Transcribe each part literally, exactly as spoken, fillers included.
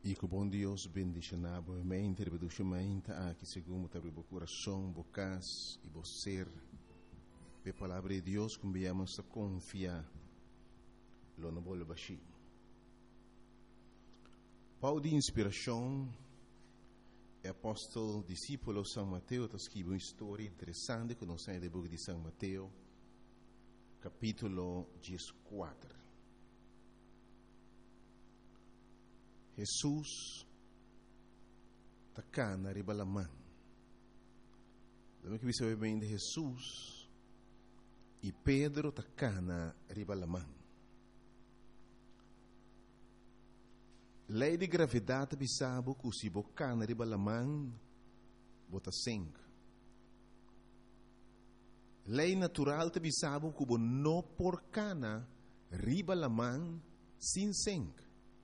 E que o bom Deus bendiga na boa mente, reproduza mente aqui segundo o teu coração, bocas e você. A palavra de Deus que enviamos a confiar, lo não vou baixar. Paulo de inspiração, é apóstolo, discípulo de São Mateus, está escrevendo uma história interessante que nós temos no livro de São Mateus, capítulo quatorze. Jesus está cá na ribalamã. Lembra que você sabe bem de Jesus e Pedro está cá na ribalamã. Lei de gravidade bisabo que se boca na ribalamã bota sangue. Lei natural te bisabo que não por cana ribalamã sem sangue.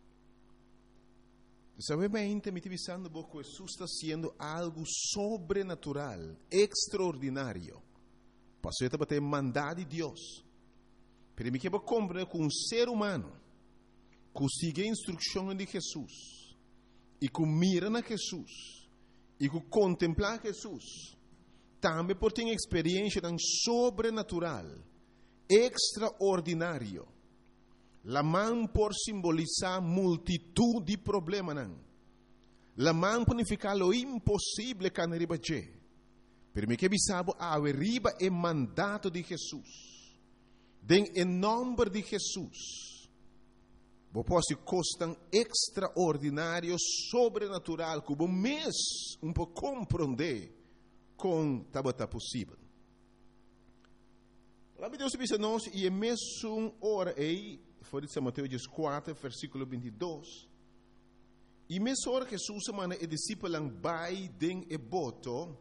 Sabe bem, me estou pensando que Jesus está sendo algo sobrenatural, extraordinário. Passou a bater mandado de Deus. Pero me quero compreender que um ser humano que sigue a instrução de Jesus e que mira na Jesus e que contempla Jesus, também pode ter experiência tão sobrenatural, extraordinário. La mão por simbolizar multitud de problemas. La mão por significar o impossível que não riba je. Pero me que bisabo a riba é mandato de Jesus. Den em nome de Jesus. Bo posso costam extraordinário, sobrenatural, que o mês um pouco compreender com tabata possível. Lá me Deus disse nós e é mesmo hora aí. Foi de São Mateus quatro, versículo vinte e dois. E mesmo hora que Jesus semana e discípulos vai den e boto,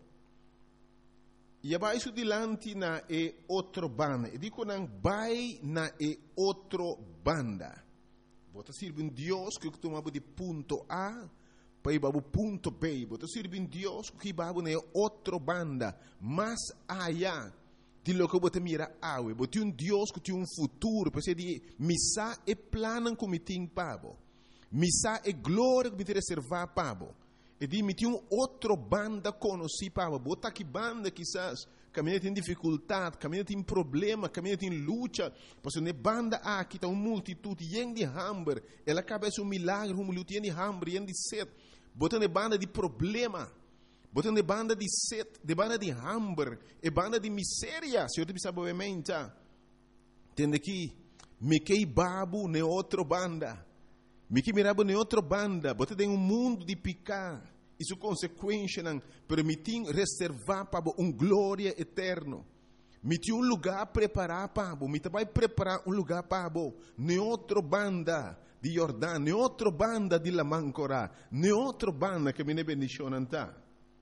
e abaixo dilante na e outro banda. E digo não vai na e outro banda. Bota sirve um Deus que tomava de ponto A para ir para o ponto B. Bota sirve um Deus que vai na outro banda, mais allá. De lo que você mira awe, você um Deus que tem um futuro, para de missa é plano que me tem pabo, missa é glória que me tem reservar pabo, e de me tem um outro banda conheci pabo, bota que banda quizás caminha tem dificuldade, caminha tem problema, caminha tem luta, porque ne banda aqui está uma multitud yen de hambre, ela cabeça um milagre, um luta yen de hambre, yen de sede, bota ne banda de problema. Botando de banda de sede, de banda de hambre, e banda de miséria. Se eu te pensava obviamente, entende que me que babu ne outra banda, me que mirabo ne outra banda, botando em um mundo de picar, isso consequência não permitir reservar para um glória eterno. Me tinha um lugar preparar para, me vai preparar um lugar para ne outra banda de Jordão, ne outra banda de Lamancora, ne outra banda que me ne bendição tá.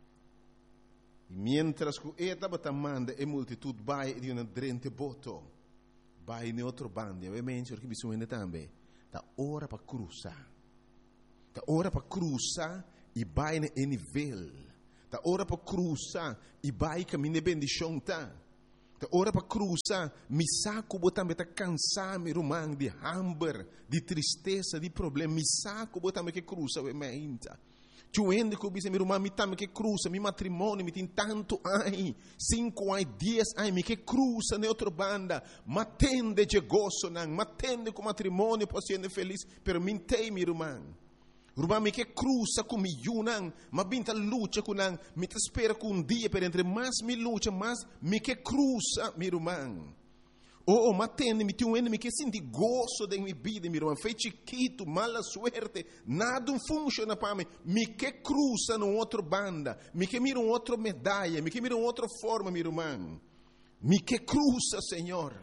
E mientras que esta batamanda e multitud vai de uma drente boto, vai em outro bando, obviamente, porque bisogna também, da hora para cruzar, da hora para cruzar e vai em nível, da hora para cruzar e vai caminhar bendição tá, da hora para cruzar, me saco botar me tá cansar me rumang de hambre, de tristeza, de problema, me saco botar me que cruza, obviamente. Tu ende que bisa mi rumah mi tam que cruza mi matrimônio mi tem tanto ai cinco ai diez ai mi que cruza ne outra banda matende de gozo nan matende com matrimônio posso ser feliz pero mi tem mi rumah rumah mi que cruza com mi yunan ma binta luta com nan mi te espera com um dia per entre mais mi luta mais mi que cruza mi rumah. Oh, oh, matende, me tinha um enemy que senti gozo de minha vida, meu irmão. Foi chiquito, mala suerte, nada funciona para mim. Me que cruza numa outra banda, me que mira uma outra medalha, me que mira uma outra forma, meu irmão. Me que cruza, Senhor.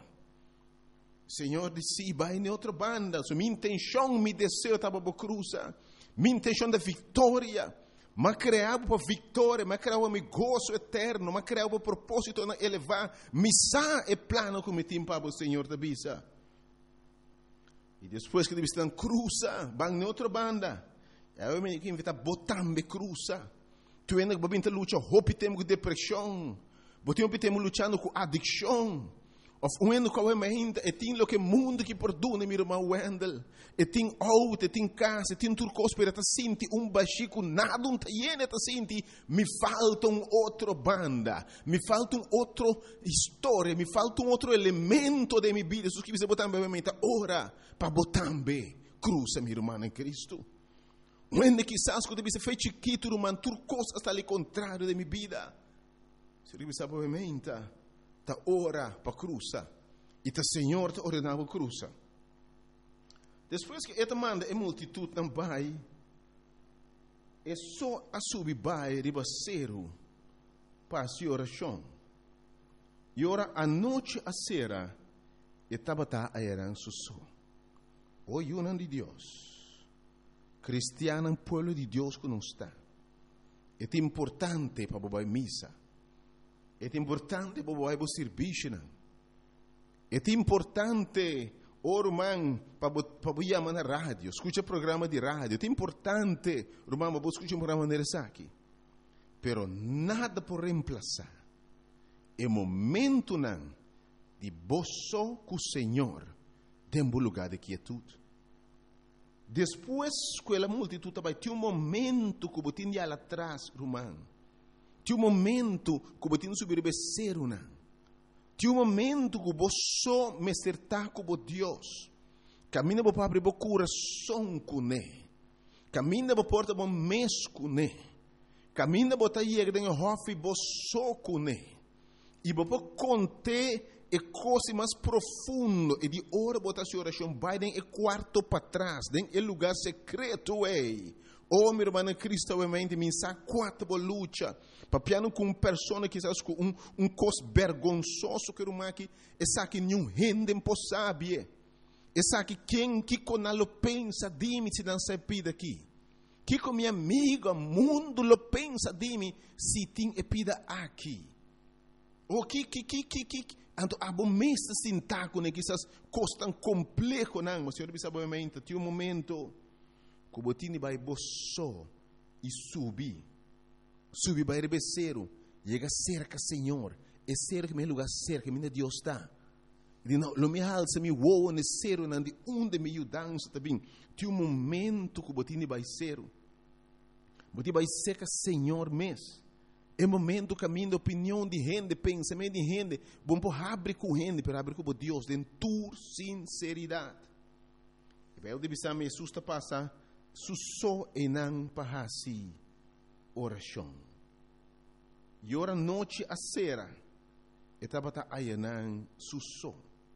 Senhor disse, vai em outra banda. So, minha intenção, meu desejo estava para cruzar. Minha intenção da vitória. Mas criava para vitória, mas criava meu gozo eterno, mas criava para propósito de elevar. Missa é plano que me tem para o Senhor da bisa. E depois que eles estão cruza, vão em outra banda. Eu me invito a botar me cruza. Tu ainda vai vir lutar, hope temos com depressão, botamos temos lutando com adicção. Of uendo com a mente, e tem lo que mundo que perdona, meu irmão Wendel. E tem auto, e tem casa, e tem turcos para ta senti um baxico, nada um taiene ta senti. Me falta um outro banda, me falta um outro história, me falta um outro elemento de minha vida. Isso que você botar na mente, ora, para botar bem, cruza, meu irmão em Cristo. Uende quizás quando você fez chiquito, irmão, turcos está ali contrário de minha vida. Se você sabe a mente, ta ora para cruza e ta Senhor te ordenava cruza. Depois que esta manda é multitud não vai, é só a subir vai ribaceiro para a oração. E ora a noite a sera e tabata a eran susso. O yunan de Deus, cristiano pueblo de Deus que não está. É importante para bobar missa. É importante para bobar serviço. É importante, oh, irmão, para bobar na rádio. Escuta programa de rádio. É importante, irmão, para escutar um programa de aqui. Pero nada por reemplazar. É momento não de boço com o Senhor dentro do lugar de quietude. Depois que a multitud vai ter um momento que você tinha lá atrás, irmão. Tinha um momento que você tinha subir o becerro, não. Tinha um momento que você me acertar com Deus. Camina para abrir o coração com Ele. Camina para porta o mês com Ele. Camina para ir dentro do hof e você com Ele. E para conter e coisa mais profundo e de hora botar sua oração vai dentro e quarto para trás, dentro e lugar secreto é. Oh, meu irmão, Cristo obviamente me sa quatro luta, papiano com pessoa que sabe um um cos vergonzoso que uma que essa que nenhum rende impossível. Essa que quem que conalo pensa de mim se não se pida aqui. Que com minha amiga mundo lo pensa de mim se tem epida aqui. O que que que que que Anto abo mesta sintaco ne quizás costan complejo não, mas senhor bisa obviamente tinha um momento que botini vai bosso e subi. Subi vai rebeceiro, chega cerca Senhor, é cerca meu lugar cerca minha Deus está. E não, lo me alça me woa ne cero não de onde me ajudança também. Tinha um momento que botini vai cero. Botini vai cerca Senhor mês. É momento caminho de opinião de gente, pensamento de gente. Bom para abrir com gente, para abrir com Deus, de tua sinceridade. E vai o divisar me susta passa, susso e não para si oração. E ora noite a sera, e tabata ayanan susso.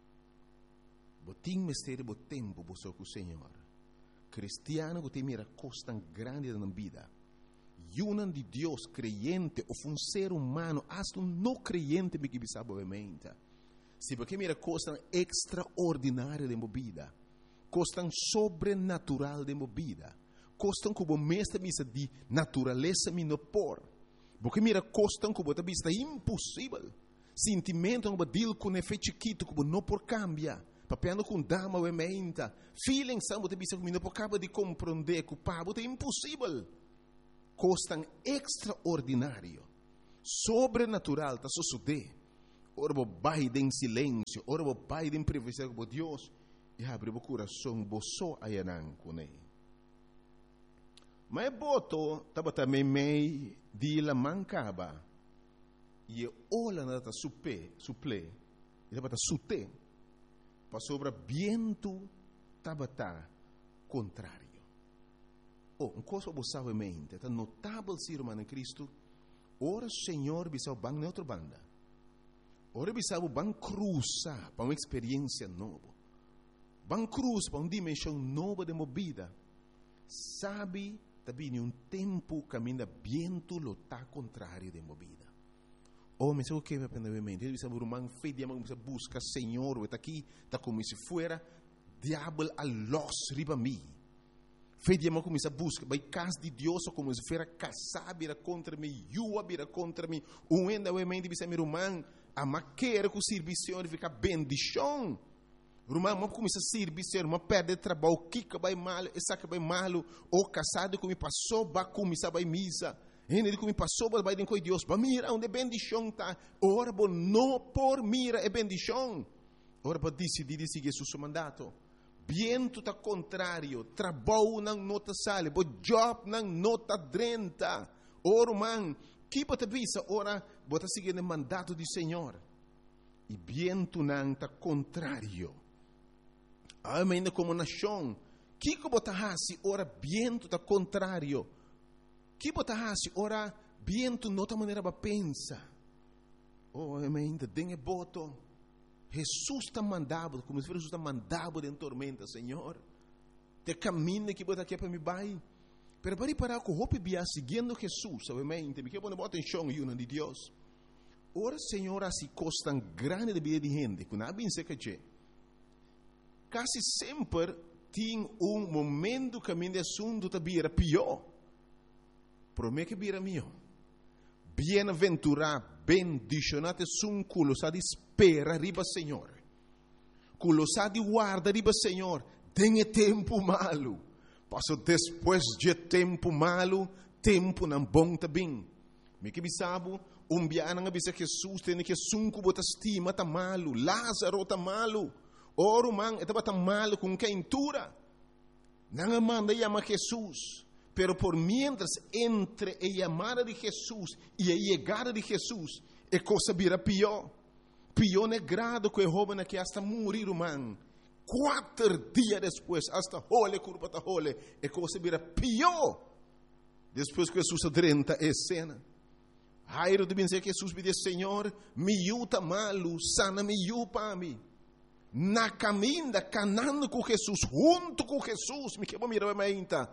Botim mistério bo tempo bo com o Senhor. Cristiano bo tem mira costa grande na vida. Yunan de Deus creyente ou um ser humano, hasta um não creyente me que sabe obviamente. Se porque mira coisas extraordinárias de movida, coisas sobrenatural de movida, coisas como mestre misa de natureza me no por, porque mira coisas como também está impossível, sentimento como deal com efeito chiquito como não por cambia, papiando com dama obviamente, feeling são também como não por cabo de compreender que o pabo é impossível. Costan extraordinário, sobrenatural, está suceder. Ora, o pai em silêncio, ora, o pai em privacidade com Deus, e abre o coração, boçou a yanan com ele. Mas boto, estava também meio de la mancaba, e olha nada supe, suple, e estava sute, para sobre viento, estava contrário. Oh, uma coisa que você em mente, é notável ser humano em Cristo. Ora, Senhor, bisau bang na outra banda. Ora, bisau bang cruza para uma experiência nova. Bang cruz para uma dimensão nova de movida. Sabe, também um tempo caminha viento lota contrário de movida. Oh, mas o que me aprendeu em mente? Ele bisau burumang fe diamang bisa busca Senhor, está aqui, está como se fuera diabo a los riba mi. Fei dia como essa busca, vai casa de Deus como se fera casar vira contra mim, yua vira contra mim, um enda o mente bisa mi rumang, a maquera com serviço de ficar bendição. Rumang mo como essa serviço, mo perde trabalho, kika vai mal, essa que vai malo, ou casado como passou, ba como essa vai misa. Ele como passou, vai dentro de Deus, ba mira onde bendição tá. Ora bo não por mira é bendição. ora para decidir de seguir seu mandato. Viento tá contrário, trabalho não nota sale, bo job não nota drenta. Ora, man, que bota visa, ora, bota seguir o mandato do Senhor. E viento não tá contrário. Ainda como nação, que que bota hasi, ora, viento tá contrário. Que bota hasi, ora, viento nota maneira para pensa. Oh, ainda tem boto. Jesus está mandado, como se Jesus está mandado em tormenta, Senhor. Te caminho que bota aqui para me vai. Pero para parar com o bia seguindo Jesus, obviamente, me quero botar atenção e uma de Deus. Ora, Senhor, assim costa grande de vida de gente, que não bem se que quase sempre tem um momento que a minha assunto está bira pior. Promete que bira melhor. Bem-aventurado, bendicionado sun culo sa di spera riba Senhor. Culo sa di guarda riba Senhor. Tem tempo malo. Passo depois de tempo malo, tempo não bom também. Me que bisabo, um biana nga bisa Jesus tem que sunku bota estima tá malo, Lázaro tá malo. Oro man, etaba tá malo com quentura. Não manda chama Jesus. Pero por mientras entre a llamada de Jesús y a llegada de Jesús, a cosa vira pior. Pior é grado que o joven que hasta morir, man. Quatro dias depois, hasta hole, curva ta hole, a cosa vira pior. Depois que Jesus adrenta a cena. Jairo de dizer que Jesus me diz, Senhor, me yuta malo, sana me yu para mim. Na caminha, canando com Jesus, junto com Jesus, me quebra mirar a minha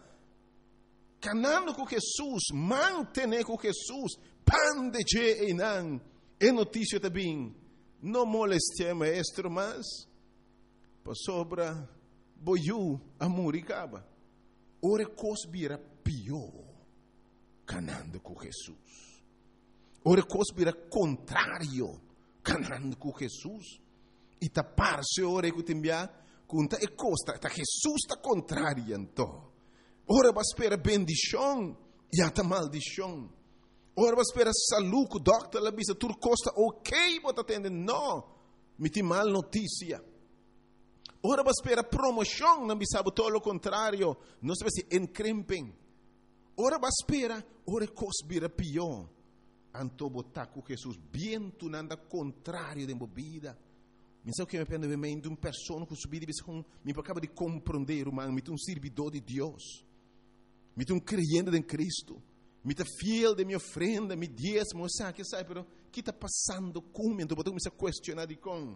canando com Jesus, mantener com Jesus, pan de je e não, é notícia também, não moleste maestro, mas, para sobra, boiu, amor e caba, ora cosbira pior, canando com Jesus, ora cosbira contrário, canando com Jesus, e tapar-se ora que te enviar, conta e costa, tá Jesus está contrário, então. Ora vai esperar bendição e até maldição. Ora vai esperar saúde, o doctor lá bisa tur costa ok, bota atender, não, me tem mal notícia. Ora vai esperar promoção, não bisa todo o contrário, não se vai se encrempem. Ora vai esperar, ora cosbira pior. Anto botar com Jesus, viento nada contrário de bebida. Me sabe que me pende de uma pessoa que subir e me acaba de compreender, humano, me tem um servidor de Deus. Me tem um creyente em Cristo. Me tem fiel de minha ofrenda, me diezmo, sabe que sabe, pero que está passando comigo? Então, eu me questionar de com.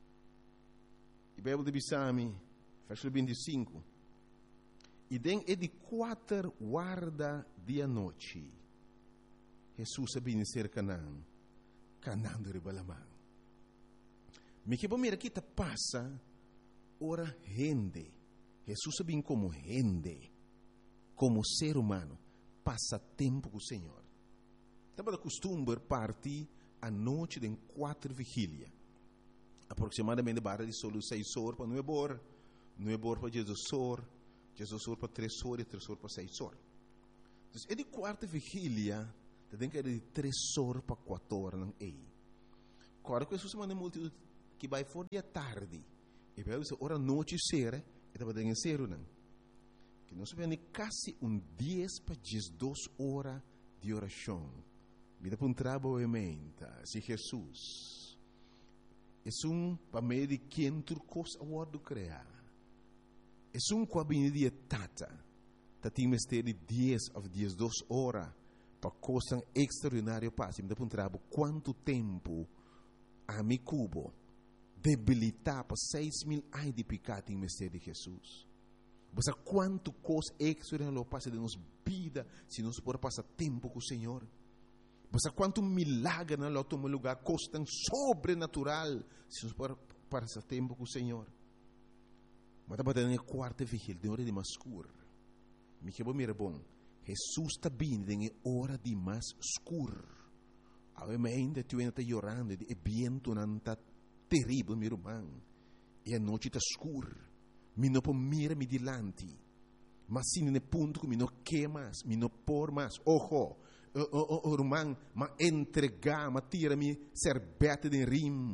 E Bíblia de Bisami, versículo vinte e cinco. E den é de quatro guarda dia noite. Jesus sabia ser Canaã, Canaã de Ribalamã. Me que bom mira que está passa, ora rende. Jesus sabia como rende. Como ser humano, passa tempo com o Senhor. Estava de costume partir à noite de quatro vigília. Aproximadamente barra de solo seis horas para nove horas, nove horas para Jesus horas, Jesus horas para três horas e três horas para seis horas. Então, é de quarta vigília, tem que ir de três horas para quatro horas, não é? Agora, que Jesus manda multidão que vai fora de tarde, e vai dizer, hora noite será, e estava dando ser, não? Que nós vemos quase um dez para duas horas de oração. Me dá para um trabalho emenda, se Jesus. É um para meio de quem tu costa o do criar. É um com a benedita tata. Tá tem mistério de dez a duas horas para costa extraordinário passo. Me dá para um trabalho quanto tempo a mi cubo debilitar para seis mil anos de pecado em mistério de Jesus. Você quanto coisa extraordinária passa de nossa vida se nós podemos passar tempo com o Senhor. Você quanto milagre na nosso lugar costa sobrenatural se nós podemos passar tempo com o Senhor. Mas estava na quarta vigília, de hora de mais escuro. Me que bom, mira bom. Jesus está vindo em hora de mais escuro. Ainda tu ainda está chorando, e vento não está terrível, meu irmão. E a noite está escura. Mi não pode mirar me dilante, mas sim no ponto que mi não quer mais, mi não por mais. Ojo, o irmão, mas entregar, mas tira-me serbete de rim,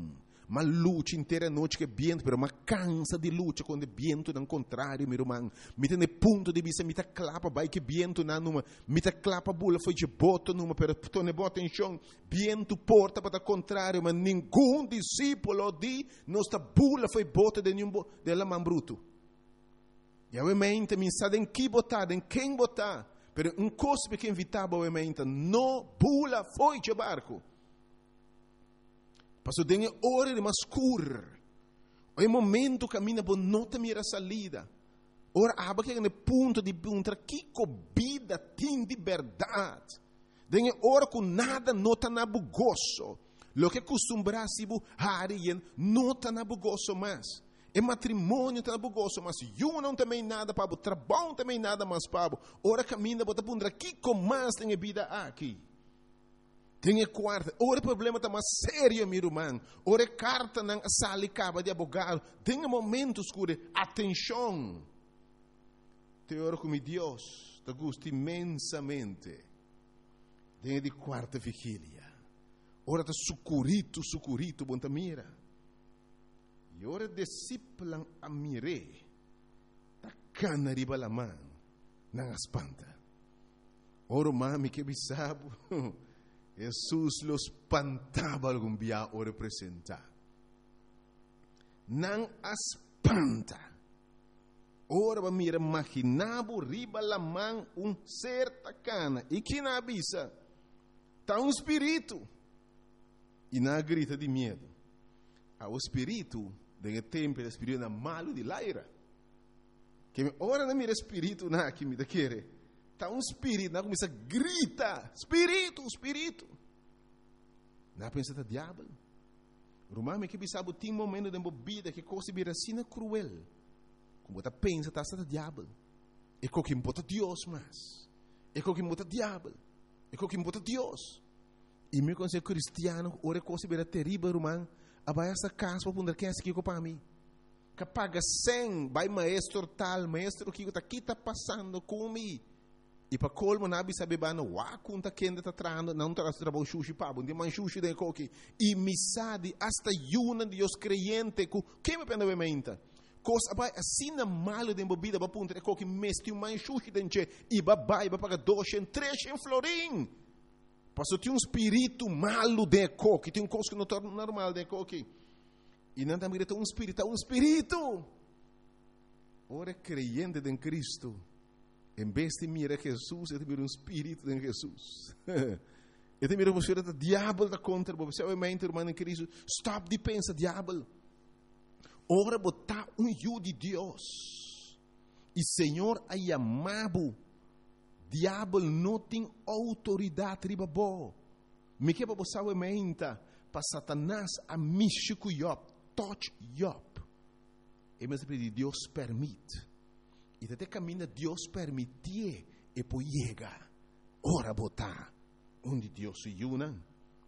mas luta inteira noite que viento, pero mas cansa de luta quando o viento não contrário, meu irmão. Me tem ponto de vista, me tá clapa, vai que viento na numa, me tá clapa bula foi de boto numa, pero tu ne bota em chão, viento porta para contrário, mas nenhum discípulo de nossa bula foi bota de nenhum de la man bruto. E a mente me sabe em que botar, em quem botar, pero um cospe que invitava a mente, não bula foi de barco. Passou dengue hora de mascur. O momento caminha por nota mira salida. Ora aba que no ponto de punta que vida tem de verdade. Dengue hora com nada nota na bugoso. Lo que costumbrasse bu harien nota na bugoso mais. E matrimônio tá na bugoso, mas eu não também nada para o trabalho também nada mais para. Ora caminha bota punta que com mais tem vida aqui. Tem quarta, ora problema está mais sério, meu irmão. Ora carta na sala caba de advogado. Tem momentos que atenção. Te oro com Deus, te gosto imensamente. Tem de quarta vigília. Ora está sucurito, sucurito, bom ta mira. E ora disciplan a mire. Ta cana riba la man, nang espanta. Ora mami que bisabo. Jesus los espantava algum dia o representar. Não espanta. Ora va mira imaginavo riba la man um certa cana. E que na avisa? Tá um espírito. E na grita de medo. O espírito, de tempo, o espírito na malo de laira. Que ora na mira espírito na que me da querer. Está um espírito, não começa a gritar, espírito, espírito. Não pensa que é diabo. Romano que sabe tem momento de vida que coisa vira assim cruel. Como você pensa que está diabo. É o que importa Deus mais. É o que importa diabo. É o que importa Deus. E meu conselho cristiano, ora coisa vira terrível, romano. Abai essa casa para poder quem é que para mim. Que paga cem, vai maestro tal, maestro que está aqui está passando comigo. E para colmo nabi sabe bana wa kunta kenda ta trando não traz trabalho sushi pabo de man sushi de coque e misade hasta yuna de os creyente ku que me pende menta cos abai assim na malo de bebida ba punta coque mesti um man sushi denche e ba bai ba paga dois em três em florim passou tem um espírito malo de coque tem um coisa que não torna normal de coque e não também tem um espírito um espírito ora creyente em Cristo. Em vez de mirar Jesus, eu te miro um espírito em Jesus. Eu te miro uma coisa do diabo da contra você. Eu me irmão em Cristo. Stop de pensar diabo. Ora botar um eu de Deus. E Senhor a chamado. Diabo não tem autoridade riba bo. Me que para você eu me para Satanás a mexer com Job, touch Job. E mas Deus permite. E até caminha Deus permitir e poi chega. Ora botar onde Deus se une.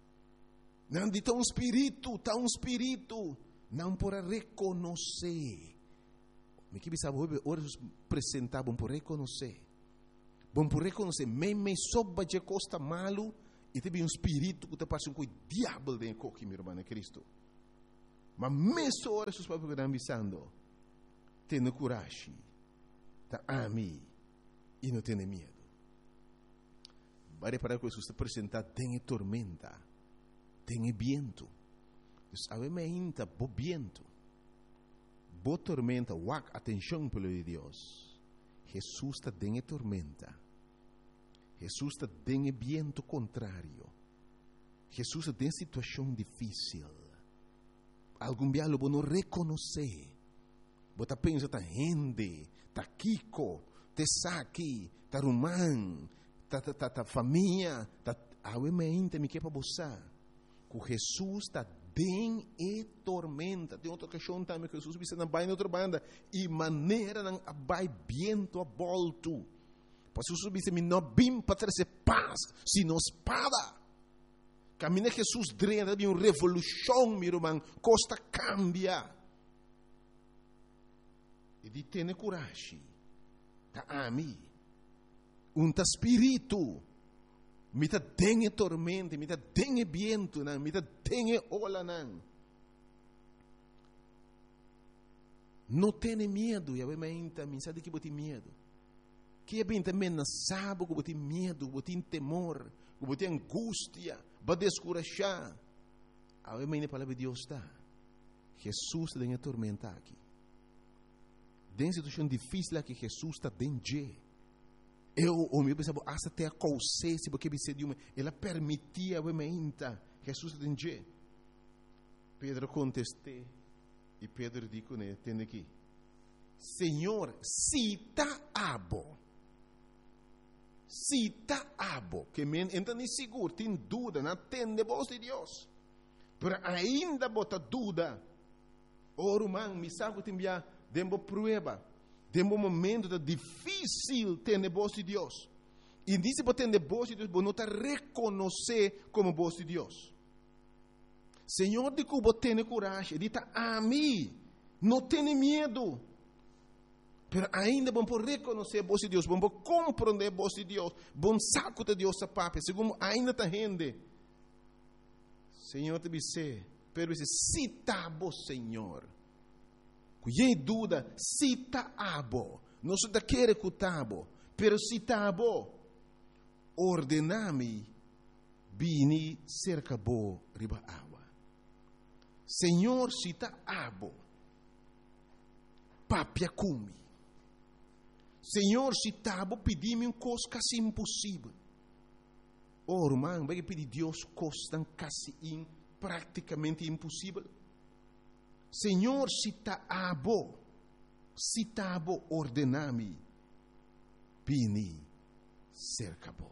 Não de um espírito, tá um espírito, não por reconhecer. Me que sabe ora apresentar bom por reconhecer. Bom por reconhecer, me me soba de costa malo e teve um espírito que te passa com o diabo de coque, meu irmão Cristo. Mas mesmo ora seus papos que estão avisando, tenha coragem. Tá a mim e não tem medo. Vai para que Jesus te apresentar, tem tormenta, tem viento. Sabe me inta bo viento, bo tormenta, wak atenção pelo de Deus. Jesus está tem tormenta. Jesus está tem viento contrário. Jesus tem situação difícil. Algum dia lo não reconhecer. Você pensa tá rende. Ta Kiko, te Saki, ta Rumán, ta, ta, ta, ta família, ta awemente me que para você. Que Jesus está bem e tormenta. Tem outra questão também que Jesus disse na baia outra banda e maneira não abai viento a volto. Para Jesus disse me não bim para trazer paz, sino espada. Caminha Jesus drena de uma revolução, meu irmão, costa cambia. E de ter coragem. Tá a mim. Um ta espírito. Me ta dengue tormenta, me ta dengue viento, me ta dengue ola não. Não tenha medo, e a mãe também sabe que você tem medo. Que é bem também não sabe que você tem medo, você tem temor, que você tem angústia, vai descurajar. A mãe na palavra de Deus está. Jesus está em tormenta aqui. Tem situação difícil aqui, Jesus está dentro. Eu, o meu pensava, essa até a cousê, se porque você de uma, ela permitia a mãe Jesus está dentro. Pedro contestou. E Pedro disse, né, tem aqui. Senhor, se está abo. Se está abo. Que men, então nem seguro, tem dúvida, não tem voz de Deus. Mas ainda bota dúvida. Oro, man, me sabe que tem já, dembo prueba. Dembo momento da difícil ter voz de Deus. E disse para ter voz de Deus, você não está reconhecer como voz de Deus. Senhor, de que você tem coragem, diz a mim, não tenha medo. Mas ainda vamos reconhecer a voz de Deus, vamos compreender a voz de Deus, vamos saco de Deus a papai, segundo ainda está rende. Senhor, te disse, pero disse, cita a Senhor. Cuide dúvida, cita a bo. Não se te quer escutar, pero cita a bo. Ordename, bini cerca bo riba água. Senhor, cita abo, papia cumi. Senhor, cita abo, pedi-me um coisa quase impossível. Oh, irmão, vai pedir Deus coisa quase in, praticamente impossível. Senhor, cita abo, cita abo, ordename, bini cerca bo.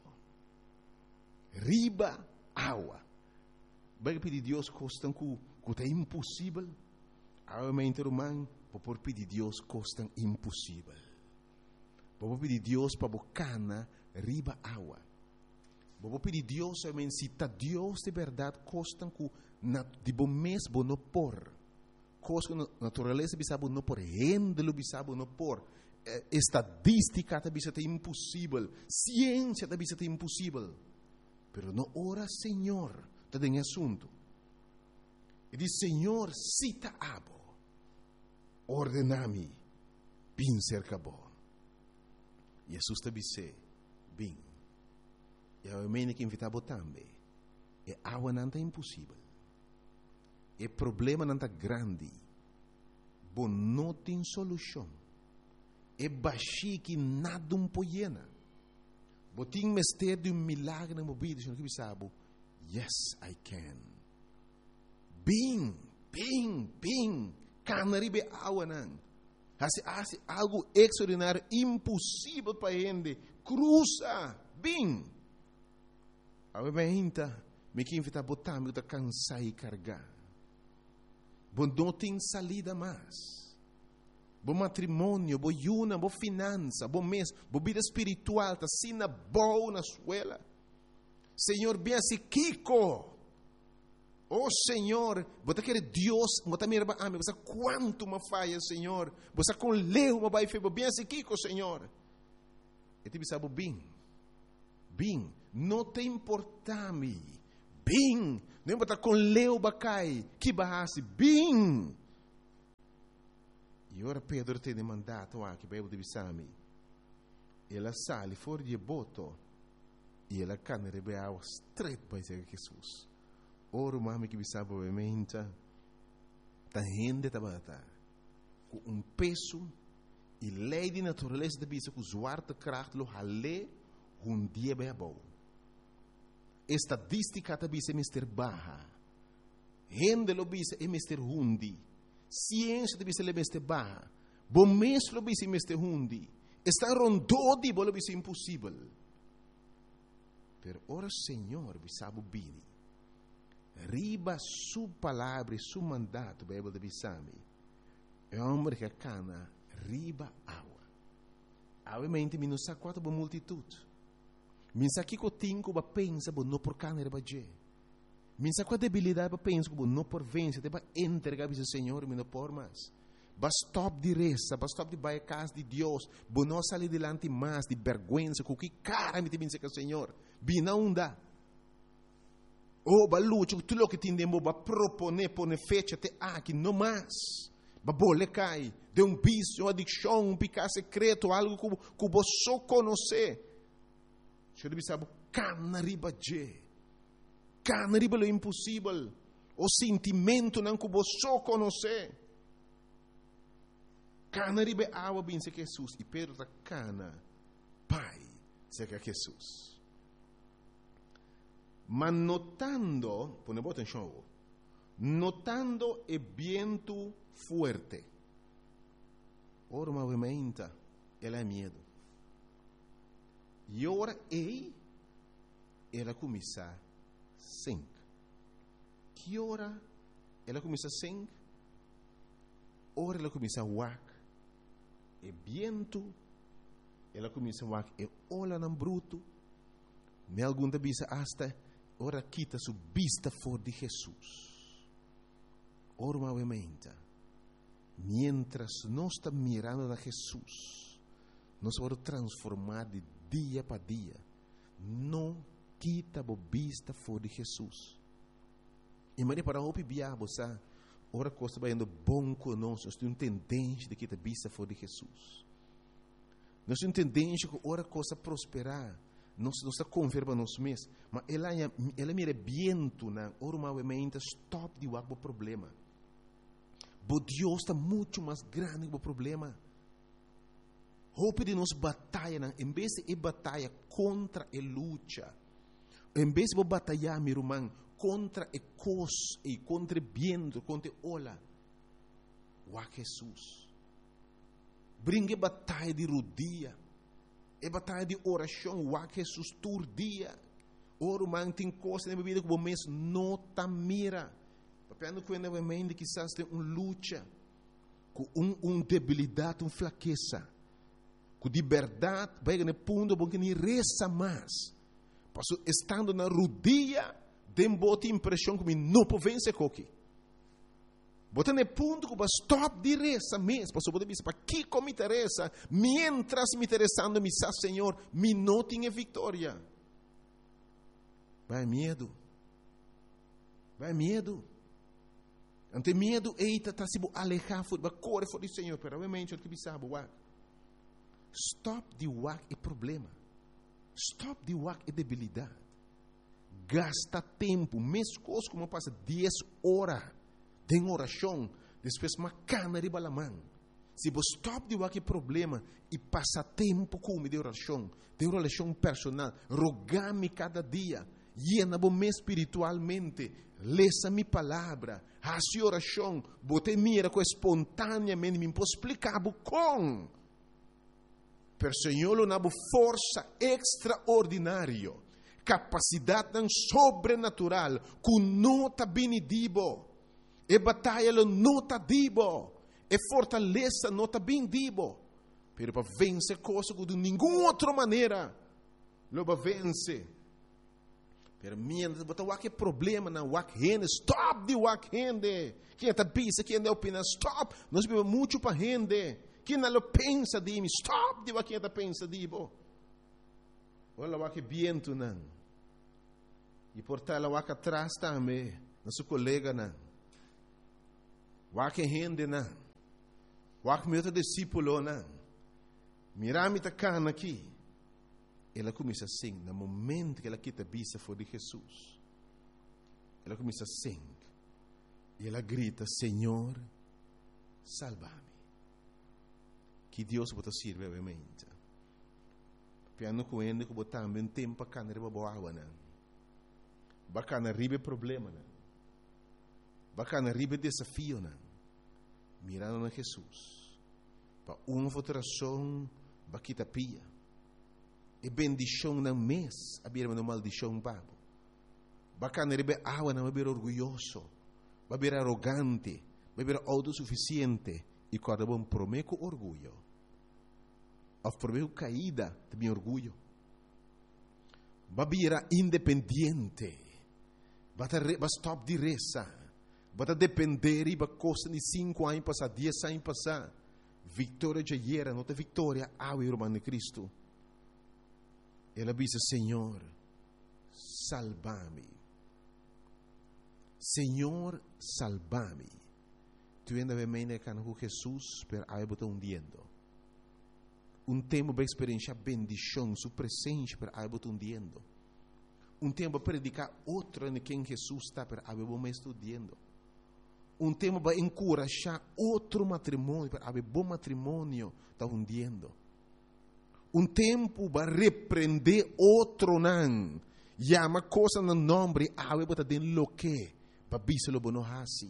Riba água. Vai pedir Deus coisa que é impossível, realmente, irmão, por pedir Deus coisa impossível. Vou pedir Deus para bocana riba água. Vou pedir Deus, realmente, se está Deus de verdade, coisa que de bom mês não por, coisa que a natureza bisabo não por, rendelo bisabo não por, estadística também é impossível, ciência também é impossível. Pero não ora, Senhor, está em assunto. E diz, Senhor, cita abo, ordename, bin cerca bo. Jesus te disse, bin. E a mãe que invitava também. E água não é impossível. E problema não é grande. Bom, não tem solução. E baixi que nada um poiena. Bom, tem mistério de um milagre na mobília. Senhor, que sabe? Yes, I can. Bing, bing, bing. Canaribe água não. Hace, hace algo extraordinário, impossível para ele. Cruza, bing. A gente, me que invita a botar, me que cansar e carregar. Bom, não tem salida mais. Bom matrimônio, bom yuna, bom finança, bom mês, bom vida espiritual, tá sina boa na escola. Senhor, bem assim, Kiko. Oh, Senhor, você quer Deus, você me ama, você quanto me falha, Senhor. Você com leu, me vai fazer bem assim, Kiko, Senhor. E te sabe bem, bem, não te importa-me, bem, não importa com leu, bacai, que barrasse, bem. E ora Pedro tem mandato aqui, para eu te bisami. Ela sale fora de boto, e ela cana rebe água straight para Jesus. Ora, mami que bisaba obviamente, ta gente tabata, com um peso e lei de natureza de bisa com zwarte kracht lo hale um dia bem bom. Estadística de bisa é mister baja, gente lo bisa é mister hundi, ciência de bisa é mister baja, bom mês lo bisa é mister hundi, está rondou de bolo bisa impossível. Pero ora Senhor bisabo bini. Riba su palavra, su mandato, Bíblia de Bisami. É um homem que cana riba água. Obviamente, me não sabe quanto boa multitude. Me sabe que eu tenho que pensar, não por cana riba je. Me sabe qual debilidade para pensar, não por vencer, para entregar ao Senhor, me não por mais. Basta stop de reza, basta stop de baia casa de Deus, bo não sair delante mais de vergonha, com que cara me te pensa que o Senhor, bina unda. Oh, balucho, tu lo que tindemo ba propone pone fecha te aqui no mais. babole cai, de um vício, adicção, um pecado secreto, algo que, que você só conhece. Você deve saber, cana riba je, cana riba lo impossível, o sentimento não que você só conhece. Cana riba água bem se Jesus, e Pedro tá cana, pai, se que Jesus. Mas notando, pone boa atenção, notando o vento forte, ora movimenta, ela é medo. E ora ei, ela começa a sink. Que hora ela começa a sink? Ora ela começa a wak. E vento, ela começa a wak. E olha no bruto. Me algum da bisa hasta, ora quita su vista for de Jesus. Ora movimenta. Mientras nós estamos mirando a Jesus, nós vamos transformar de dia para dia. Não quita a vista for de Jesus. E mas para o biabo, sabe? Ora coisa vai indo bom conosco. Nós temos tendência de quitar a vista for de Jesus. Nós temos tendência que ora coisa prosperar. Nós não está converba nós mesmos. Mas ela ela mira viento na ora movimenta stop de o problema. Mas Deus está muito mais grande que o problema. Hope de nós batalha, em vez de batalha contra a luta, em vez de batalhar, meu irmão, contra a coisa e contra o vento, contra a ola, o Jesus. Brinque batalha de rodia, é batalha de oração, o Jesus todo dia. O irmão tem coisa na vida que o mês não está mira. Papendo que ainda vai que quizás tem uma luta, com uma um debilidade, uma fraqueza, com liberdade, vai no ponto bom que nem reza mais. Passo estando na rodia, tem boa impressão que me não pode vencer coque. Bota no ponto que vai stop de reza mesmo. Passo pode dizer para que como me interessa, mientras me interessando me sa Senhor, me não tenha vitória. Vai medo, vai medo. Ante medo, eita, está se alejar, vai correr fora do Senhor. Pero obviamente, o que sabe, wak. Stop de wak é problema. Stop de wak é debilidade. Gasta tempo, mesmo coisa como passa dez horas de oração, depois uma cana de balamão. Se você stop de wak é problema e passa tempo com de oração, de oração personal, rogar-me cada dia, llena-me espiritualmente, lesa minha palavra, faça oração, bote mira com espontaneamente, me posso explicar com. Per Senhor, uma força extraordinária, capacidade sobrenatural, que não está bem dibo, e batalha não está dibo, e fortaleza não está bem dibo, pero para vencer coisas que de nenhuma outra maneira, não vai vencer. Pero mientras botar o que problema na wak rende, stop de wak rende. Quem está pensa, quem está opina, stop. Nós vivemos muito para rende. Quem não pensa de mim, stop de wak quem está pensa de mim. Olha o wak viento não. E portar o wak atrás também, nosso colega não. Wak rende não. Wak meu discípulo não. Mirame tá cana aqui. Ela começa a sing, no momento que ela quita a vista for de Jesus. Ela começa a sing. E ela grita, Senhor, salva-me. Que Deus bota sirve, obviamente. Piano com ele, que botar também tempo para canar para boa água, não. Bacana ribe problema, não. Bacana ribe desafio, não. Mirando na Jesus. Para uma votação, baquita pia. E bendição não mês, a beira uma maldição babo. Bacana rebe água não beber orgulhoso, beber arrogante, beber autossuficiente e cada bom prometo orgulho. Of prometo caída de meu orgulho. Beber independente, bata stop de reza, bata depender e ba costa de cinco anos passar, dez anos passar. Vitória de era, não tem vitória, ao irmão de Cristo. Ela disse, Senhor, salva-me. Senhor, salva-me. Tu ainda vem meio que com Jesus, per aí botar hundiendo. Um tempo para experienciar bendição, sua presença, per aí botar hundiendo. Um tempo para predicar outro em quem Jesus está, per aí botar estudando. Um tempo para encorajar outro matrimônio, per aí bom matrimônio está hundiendo. Um tempo para repreender outro não. Llama coisa no nome, aí botar dentro lo que, para biselo bono hasi.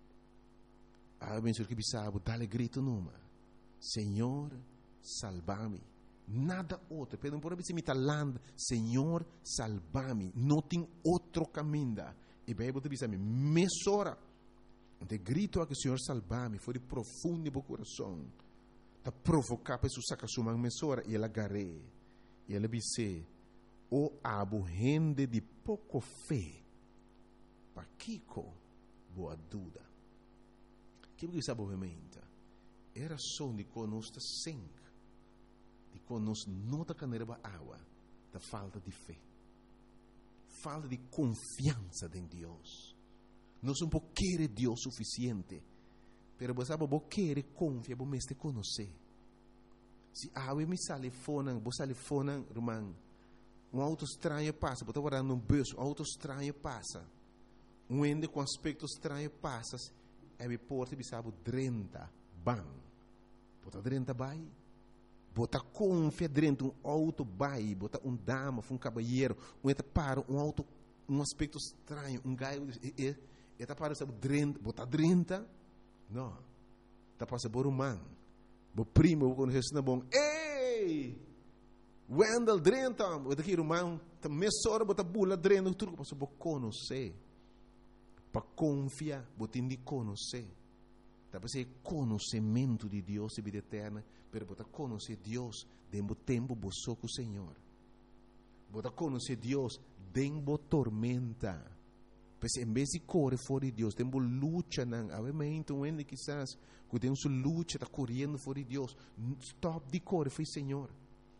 Aí bem que bisabo, dá-lhe grito numa. Senhor, salva-me. Nada outro. Pedro, por exemplo, me talando, Senhor, salva-me. Não tem outro caminho. E bem, você diz a mim, mesora. De grito a que o Senhor salva-me, foi de profundo no meu coração. Está provocar para sacar sua mão, mesora, e ela agarrei. E ela disse, o abo rende de pouco fé. Para Kiko, boa dúvida. Que você sabe obviamente? Era só de conosco sangue. De conosco não da caneira água, da falta de fé, falta de confiança em Deus. Nós não podemos querer Deus suficiente, pero você sabe, você quer confiar, você me conhecer. Se a água me sale fora, você sale fora, irmão, um auto estranho passa, você está guardando um bus, um auto estranho passa, um ende com aspecto estranho passa, e me porta e sabe, drenta, bam, você drenta vai. Bota confia dentro um auto vai, bota um dama, um cabalheiro, um eta para um auto, um aspecto estranho, um gaio, e eta para sabe drenta, bota drenta, não, tá passa por um man, bo primo quando Jesus na bom, ei, Wendell drenta, bota aqui irmão, tá mesora bota bula drenta, tudo passa bo conhecer, para confiar, bota indi conhecer. Tá para ser conhecimento de Deus e vida eterna, pero botar conhecer Deus dentro do tempo boçou com o Senhor. Botar conhecer Deus dentro da tormenta. Pois em vez de correr fora de Deus, tem luta não. Obviamente, um ende quizás que tem sua luta, está correndo fora de Deus. Stop de correr, foi Senhor.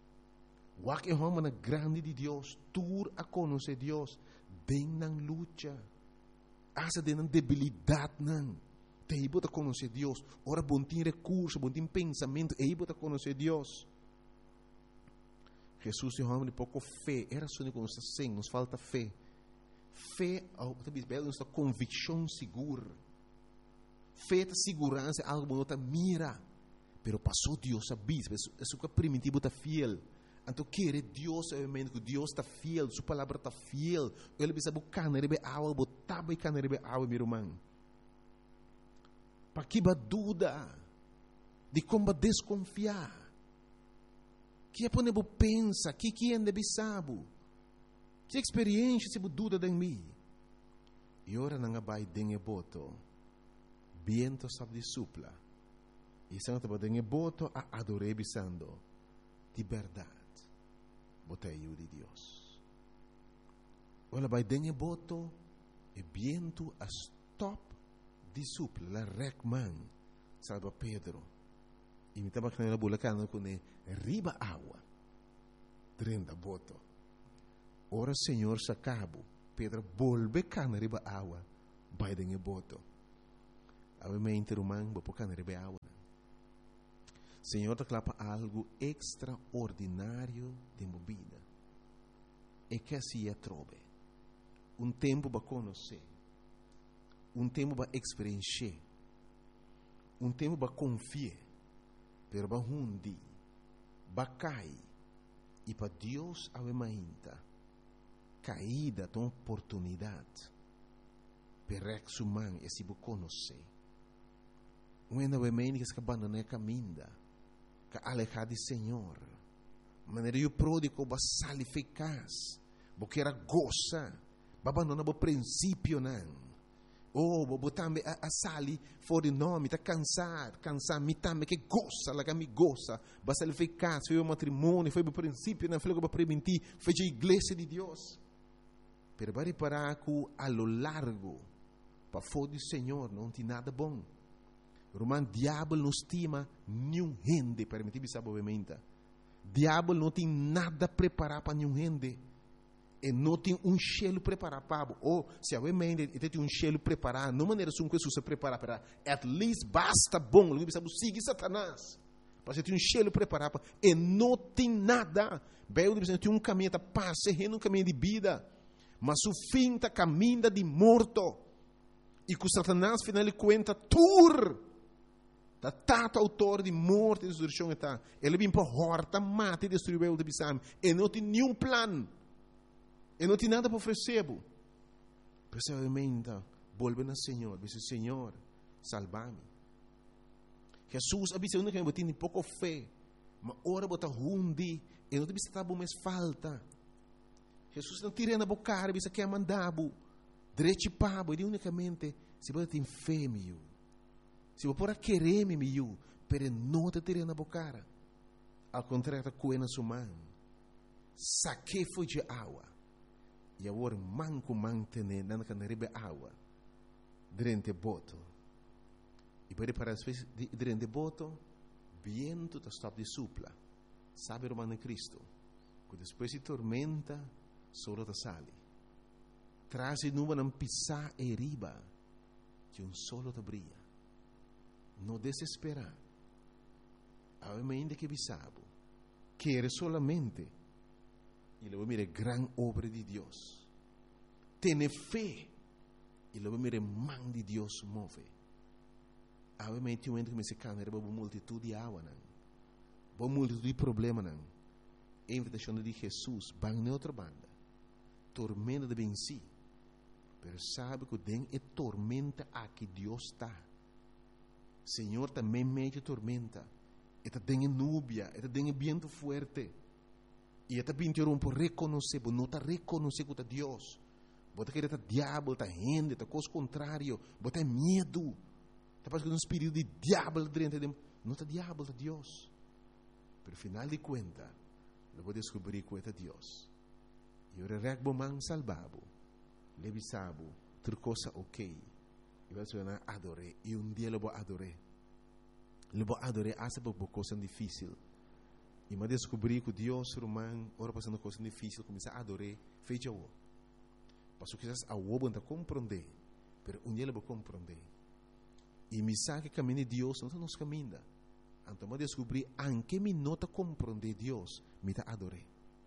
O que é uma grande de Deus, tur a conhecer Deus, dentro da luta. Asa dentro da debilidade não. Aí você conhecer Deus. Ora, bom tem recurso, bom tem pensamento. Aí você conhecer Deus. Jesus tem um de pouco fé. Era só que nos assim, nos falta fé. Fé, nos dá convicção segura. Fé é segurança, algo que não mira. Pero passou Deus a bis. Isso que é primitivo, está fiel. Então, querer Deus, obviamente, que Deus está fiel. Sua palavra está fiel. Ele precisa buscar, não é água, botar e não é água, meu irmão. Para que ba dúvida de como desconfiar, que é para pensa, que que é de sabe, que experiência se dúvida em mim. E ora não vai dengue boto, viento sabe de supla, e se não te dengue boto a adorei bisando, de verdade, botei eu de Deus. Ora vai dengue boto, e viento a stop de supla, la recman, salva Pedro. E me estava canela bulacana com ele, riba água, trenta boto. Ora Senhor sacabo, Pedro volve cana riba água, vai dengue boto. Obviamente romano, vou cana riba água. Senhor te clapa algo extraordinário de movida. E que assim é trove. Um tempo para conhecer. Um tempo para experienciar, um tempo para confiar, pero para hundi, para cair, e para Deus a ainda caída de uma oportunidade, para exumar e se conhecer. Um ainda vai que se abandona a caminho, que alejar de Senhor, maneira o pródigo vai sair eficaz, porque era goza, vai abandonar o princípio não. Oh, bobo tambe a, a sali fora nome, está cansado, cansado, me tambe que gosta, lá que me gosta, basta ele fez casa, foi o matrimônio, foi o princípio, não foi o para prevenir, foi a igreja de Deus. Pero para reparar que a lo largo, para fora do Senhor, não tem nada bom. Romano, diabo não estima nenhum rende, permitir-me saber obviamente. Diabo não tem nada preparado para nenhum rende. E não tem um cheiro preparado para ou se a mente tem um cheiro preparado, não maneira som que se prepara para at least basta bom, ele sabe seguir Satanás. Mas tem um cheiro preparado e não tem nada. Bem, tem um caminho tá passando um caminho de vida, mas o fim tá caminho de morto. E com Satanás final ele conta tur. Tá tato autor de morte e destruição está. Ele vem para horta, mata e destruir o de bisam. E não tem nenhum plano. E não tem nada para oferecer. Precisamente, volve ao Senhor. Diz, Senhor, salva-me. Jesus avisa que eu tenho pouco fé. Mas ora bota hundi. E não te bisa tabo mais falta. Jesus não tira na boca, bisa que é mandabo. Direito pabo. E unicamente, se você tem fé, meu. Se você pode querer, meu. Pero não te tira na boca. Ao contrário, coena sua mão. Saque foi de água. E agora manco mantene nana que naribe água durante boto. E pode para as vezes durante boto viento ta stop de supla. Sabe o romano Cristo. Que depois de tormenta solo ta sali. Trase nuva não pisar e riba que um solo ta brilha. Não desesperar. Ainda que bisabo. Quer solamente e lo mire gran obra de Dios. Tiene fe e lo mire man de Dios move. Ave me ti momento que me se cana era uma multitud de água não. Uma multitud de problema não. A invitação de Jesus van na outra banda. Tormenta de venci. Pero sabe que den é tormenta aqui Deus está. Senhor também meio tormenta. Eta den é núbia, eta den é viento fuerte. E até pintaram por reconhecer, não está reconhecer que é Deus. Bota que está diabo, está rende, está coisa contrário, bota medo. Está passando um espírito de diabo dentro de não está diabo, está Deus. Pero final de conta, eu vou descobrir que é Deus. E eu regbo man salvabo, levisabo, tudo coisa ok. E vai ser na adore. E um dia eu vou adorar. Eu vou adorar essa por coisa difícil. E me descobri que Deus romano, ora passando coisa difícil, começa a adorar, fecha o. Passou que a o não compreender, mas um dia ele vai compreender. E me sabe que caminho de Deus não nos caminha. Então me descobri, anche me não compreender Deus, me está adorar.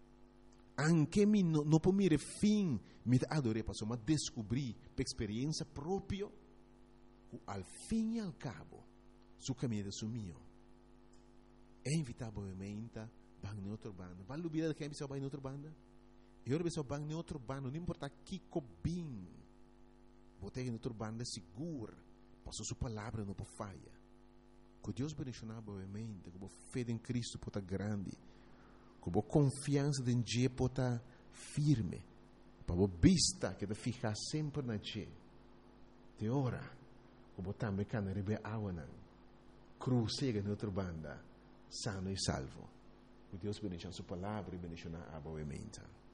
Anche me não não por mire fim, me está adorar. Passou me descobri, por experiência própria, al fim e al cabo, su caminho é sumio. É invitavelmente bang na outra banda. Vale lubida que é bisa bang na outra banda? E ora bisa bang na outra banda, não importa que cobim. Botei na outra banda segura, passou sua palavra não pode falha. Que Deus bendicionar boamente, que a fé em Cristo pode estar grande, que a confiança em Deus pode estar firme, para a vista que te ficar sempre na Deus. De ora, que a também can rebe água não, cruzega na outra banda. Sano e salvo. Que Deus bendiga a sua palavra e bendiga a boa mente.